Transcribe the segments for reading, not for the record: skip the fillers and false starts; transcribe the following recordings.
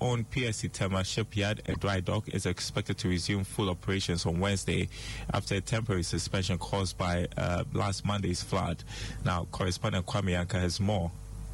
state-owned PSC Tema shipyard and dry dock is expected to resume full operations on Wednesday after a temporary suspension caused by last Monday's flood. Now, correspondent Kwame Yanka has more.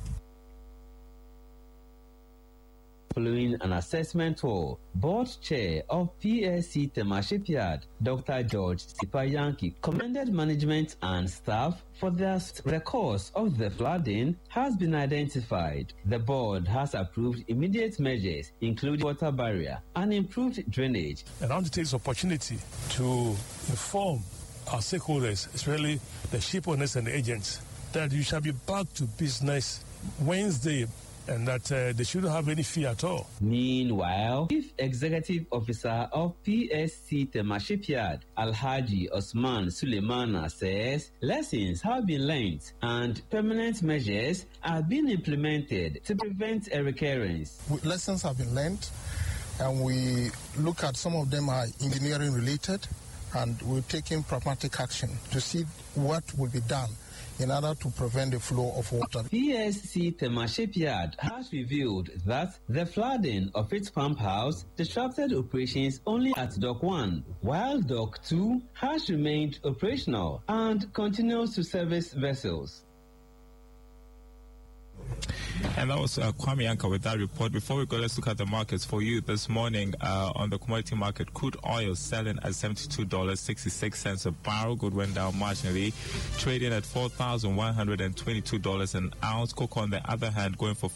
Following an assessment tour, board chair of PSC Tema Shipyard, Dr. George Sipayanki, commended management and staff for the cause of the flooding has been identified. The board has approved immediate measures, including water barrier and improved drainage. And I want to take this opportunity to inform our stakeholders, especially the ship owners and the agents, that you shall be back to business Wednesday, and that they shouldn't have any fear at all. Meanwhile, Chief Executive Officer of PSC Tema Shipyard, Alhaji Osman Suleimana, says lessons have been learned and permanent measures are being implemented to prevent a recurrence. Lessons have been learned, and we look at some of them are engineering related, and we're taking pragmatic action to see what will be done in order to prevent the flow of water. PSC Tema Shipyard has revealed that the flooding of its pump house disrupted operations only at Dock 1, while Dock 2 has remained operational and continues to service vessels. And that was Kwame Yanka with that report. Before we go, let's look at the markets for you this morning. On the commodity market, crude oil selling at $72.66 a barrel. Gold went down marginally, trading at $4,122 an ounce. Cocoa, on the other hand, going for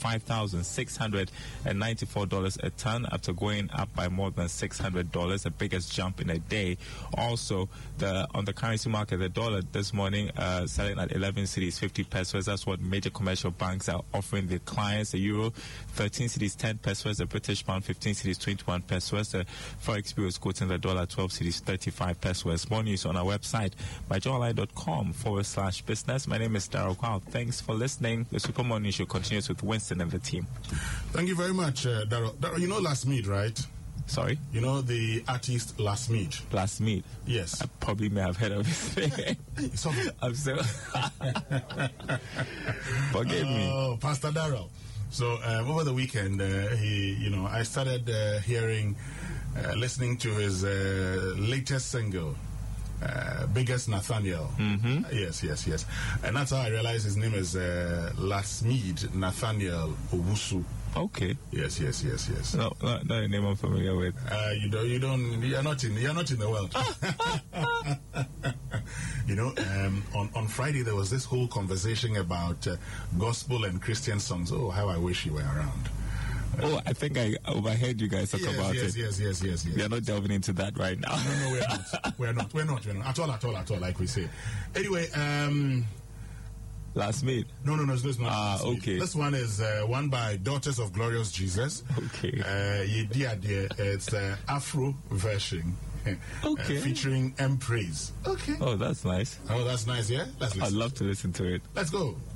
$5,694 a ton after going up by more than $600, the biggest jump in a day. Also, on the currency market, the dollar this morning selling at 11 cedis 50 pesos. That's what major commercial banks are offering the clients. The euro 13 cedis 10 pesos, the British pound 15 cedis 21 pesos, the forex bureau is quoting the dollar 12 cedis 35 pesos. More news on our website myjoyonline.com/business. My name is Darryl Kwao. Thanks for listening. The Super Morning Show continues with Winston and the team. Thank you very much, Darryl. You know Lasmid, right? Sorry? You know the artist Lasmid? Lasmid? Yes. I probably may have heard of his name. It's okay. I'm so... Forgive me. Oh, Pastor Darryl. So over the weekend, I started listening to his latest single, Biggest Nathaniel. Mm-hmm. Yes. And that's how I realized his name is Lasmid Nathaniel Owusu. Okay. Yes. No, not a name I'm familiar with. You're not in the world. On Friday there was this whole conversation about gospel and Christian songs. Oh, how I wish you were around. I think I overheard you guys talk about it. Yes. We are not delving into that right now. No, we're not. We're not. At all, like we say. Anyway, Lasmid? No, it's not. Okay. This one is one by Daughters of Glorious Jesus. Okay. It's Afro version. Okay. Featuring M Praise. Okay. Oh, that's nice. Oh, that's nice, yeah? Let's listen. I'd love to listen to it. Let's go.